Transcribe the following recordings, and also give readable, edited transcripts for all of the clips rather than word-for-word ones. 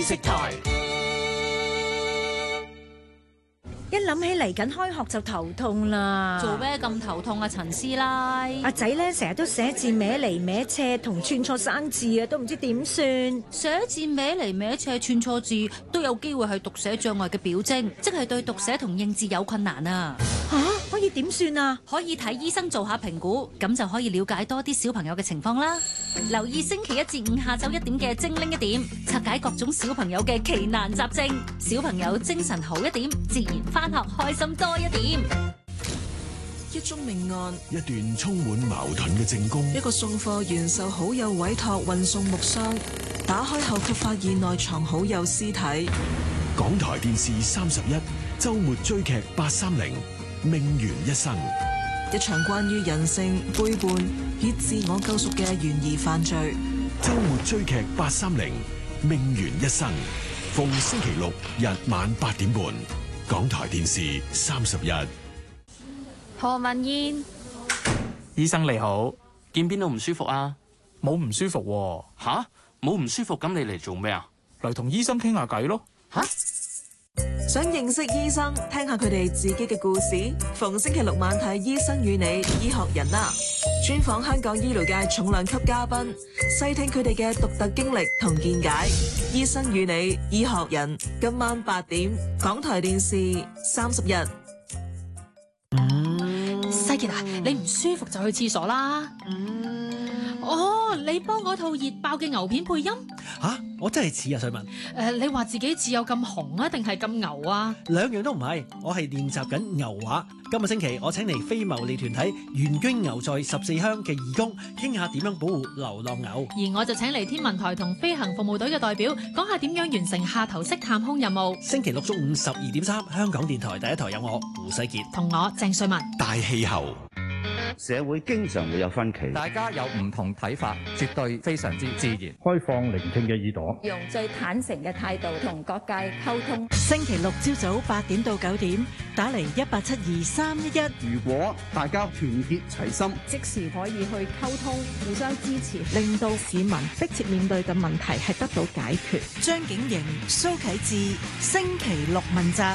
色台。 一諗起嚟緊開學就頭痛啦。 做咩咁頭痛啊，陳師奶？ 阿仔咧成日都寫字歪嚟歪斜同串錯生字啊，都唔知點算。 寫字歪嚟歪斜串錯字都有機會係讀寫障礙嘅表徵，即係對讀寫同認字有困難啊。 可以點算啊？ 可以睇醫生做下評估，咁就可以了解多啲小朋友嘅情況啦。留意星期1至5下晝1點嘅精靈一點，拆解各種小朋友嘅奇難雜症，小朋友精神好一點，自然返學開心多一點。 一宗命案， 一段充滿矛盾嘅證供， 一個送貨員受好友委託運送木箱，打開後卻發現內藏好友屍體。 港台電視31週末追劇830命懸一生， 一場關於人性背叛與自我救贖嘅懸疑犯罪。 週末追劇830命懸一生，逢星期六日晚8點半，港台電視31。 何文燕， 醫生你好， 見邊度唔舒服啊？ 冇唔舒服喎。 吓？冇唔舒服咁你嚟做咩啊？ 嚟同醫生傾下偈咯。 吓？ 想認識醫生，聽下佢哋自己嘅故事。逢星期六晚睇《醫生與你》，醫學人啦，專訪香港醫療界重量級嘉賓，細聽佢哋嘅獨特經歷同見解。《醫生與你》，醫學人，今晚8點，港台電視31。 世傑啊，你唔舒服就去廁所啦。你幫我套熱爆嘅牛片配音。 我真係似啊，瑞文。 你話自己似有咁紅啊，定係咁牛啊？ 兩樣都唔係，我係練習緊牛話。今個星期我請嚟非牟利團體援捐牛在14鄉嘅義工，傾下點樣保護流浪牛。 而我就請嚟天文台同飛行服務隊嘅代表，講下點樣完成下頭式探空任務。 星期六中午12點3，香港電台第一台有我胡世傑同我鄭瑞文。 大氣候。 社會經常會有分歧， 大家有唔同睇法，絕對非常之自然。 開放聆聽嘅耳朵， 用最坦誠嘅態度同各界溝通。 星期六朝早8點到9點，打嚟1872311。 如果大家團結齊心， 即時可以去溝通，互相支持， 令到市民迫切面對嘅問題係得到解決。張景瑩、蘇啟智，星期六問責。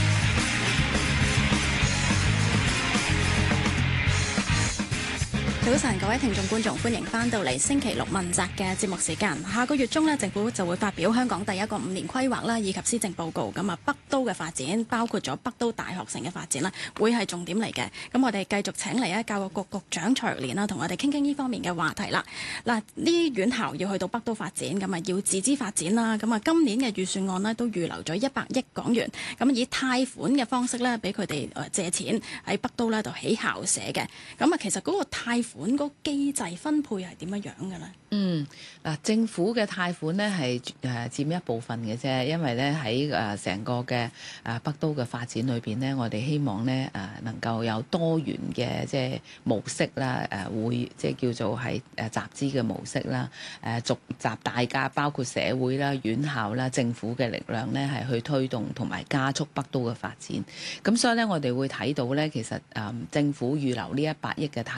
早晨，各位聽眾觀眾，歡迎翻到嚟星期六問責嘅節目時間。下個月中呢，政府就會發表香港第一個5年規劃啦，以及施政報告。咁啊，北都嘅發展，包括咗北都大學城嘅發展啦，會係重點嚟嘅。咁我哋繼續請嚟教育局局長蔡若蓮啦，同我哋傾傾呢方面嘅話題啦。嗱，呢院校要去到北都發展，咁啊要自資發展啦。咁啊，今年嘅預算案呢，都預留咗100億港元，咁以貸款嘅方式咧，俾佢哋借錢喺北都咧度起校舍嘅。咁啊，其實嗰個貸款嗰個機制分配係點樣樣嘅咧？ 政府嘅貸款呢係佔一部分嘅啫，因為咧喺成個嘅北都嘅發展裏邊呢，我哋希望呢能夠有多元嘅即係模式啦，會即係叫做係集資嘅模式啦，集大家包括社會啦、院校啦、政府嘅力量呢係去推動同埋加速北都嘅發展。咁所以呢，我哋會睇到呢，其實政府預留呢100億嘅貸